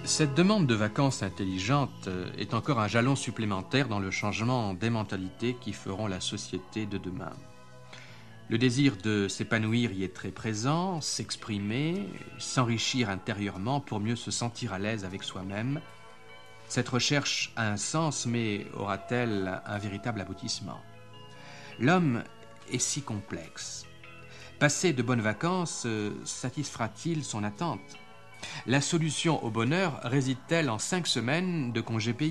Cette demande de vacances intelligentes est encore un jalon supplémentaire dans le changement des mentalités qui feront la société de demain. Le désir de s'épanouir y est très présent, s'exprimer, s'enrichir intérieurement pour mieux se sentir à l'aise avec soi-même. Cette recherche a un sens, mais aura-t-elle un véritable aboutissement ? L'homme est si complexe. Passer de bonnes vacances satisfera-t-il son attente ? La solution au bonheur réside-t-elle en 5 semaines de congés payés ?